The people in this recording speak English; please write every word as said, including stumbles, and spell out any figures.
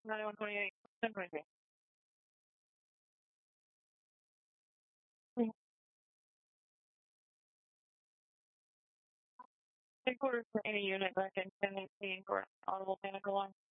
ninety-one twenty-eight, ten twenty-three. Headquarters for any unit back in ten eighteen for audible panic alarm.